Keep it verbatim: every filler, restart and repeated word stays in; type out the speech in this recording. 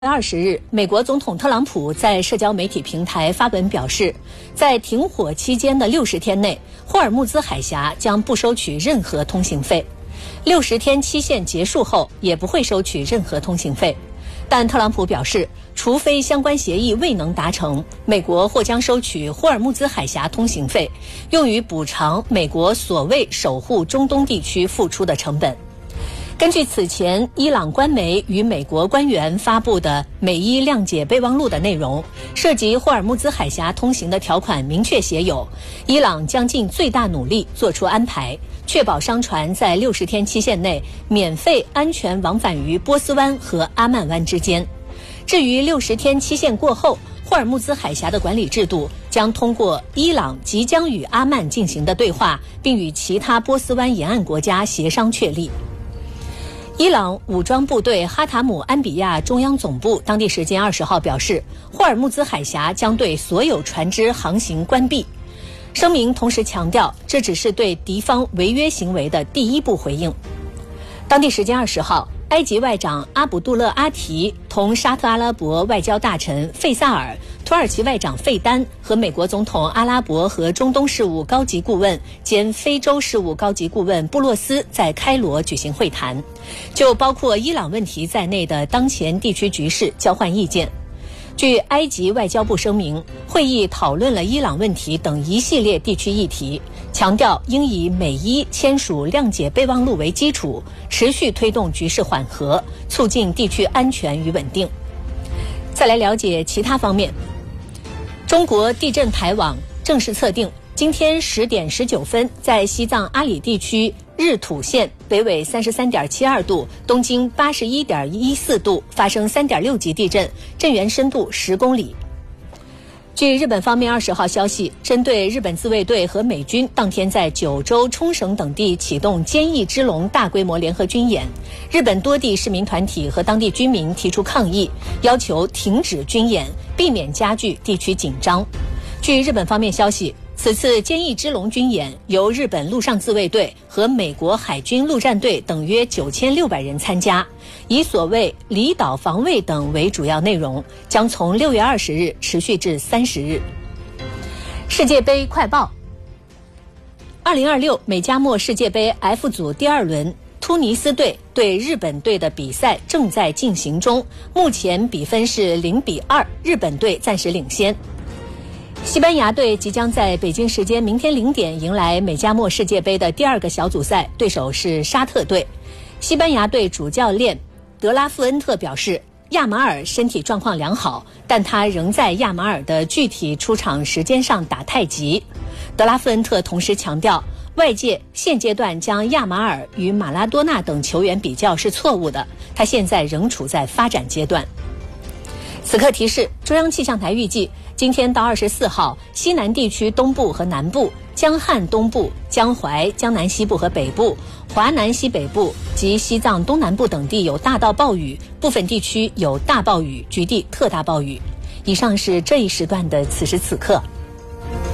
二十日，美国总统特朗普在社交媒体平台发文表示，在停火期间的六十天内，霍尔木兹海峡将不收取任何通行费。六十天期限结束后，也不会收取任何通行费。但特朗普表示，除非相关协议未能达成，美国或将收取霍尔木兹海峡通行费，用于补偿美国所谓守护中东地区付出的成本。根据此前伊朗官媒与美国官员发布的美伊谅解备忘录的内容，涉及霍尔木兹海峡通行的条款明确写有，伊朗将尽最大努力做出安排，确保商船在六十天期限内免费安全往返于波斯湾和阿曼湾之间。至于六十天期限过后，霍尔木兹海峡的管理制度将通过伊朗即将与阿曼进行的对话，并与其他波斯湾沿岸国家协商确立。伊朗武装部队哈塔姆安比亚中央总部当地时间二十号表示，霍尔木兹海峡将对所有船只航行关闭。声明同时强调，这只是对敌方违约行为的第一步回应。当地时间二十号，埃及外长阿卜杜勒阿提同沙特阿拉伯外交大臣费萨尔、土耳其外长费丹和美国总统阿拉伯和中东事务高级顾问兼非洲事务高级顾问布洛斯在开罗举行会谈，就包括伊朗问题在内的当前地区局势交换意见。据埃及外交部声明，会议讨论了伊朗问题等一系列地区议题，强调应以美伊签署谅解备忘录为基础，持续推动局势缓和，促进地区安全与稳定。再来了解其他方面。中国地震台网正式测定，今天十点十九分，在西藏阿里地区日土县北纬三十三点七二度，东经八十一点一四度发生三点六级地震，震源深度十公里。据日本方面二十号消息，针对日本自卫队和美军当天在九州、冲绳等地启动坚毅之龙大规模联合军演，日本多地市民团体和当地居民提出抗议，要求停止军演，避免加剧地区紧张。据日本方面消息，此次坚毅之龙军演由日本陆上自卫队和美国海军陆战队等约九千六百人参加，以所谓离岛防卫等为主要内容，将从六月二十日持续至三十日。世界杯快报：二零二六美加墨世界杯 F 组第二轮，突尼斯队对日本队的比赛正在进行中，目前比分是零比二，日本队暂时领先。西班牙队即将在北京时间明天零点迎来美加墨世界杯的第二个小组赛，对手是沙特队。西班牙队主教练德拉夫恩特表示，亚马尔身体状况良好，但他仍在亚马尔的具体出场时间上打太极。德拉夫恩特同时强调，外界现阶段将亚马尔与马拉多纳等球员比较是错误的，他现在仍处在发展阶段。此刻提示，中央气象台预计今天到二十四号，西南地区东部和南部、江汉东部、江淮、江南西部和北部、华南西北部及西藏东南部等地有大到暴雨，部分地区有大暴雨，局地特大暴雨。以上是这一时段的此时此刻。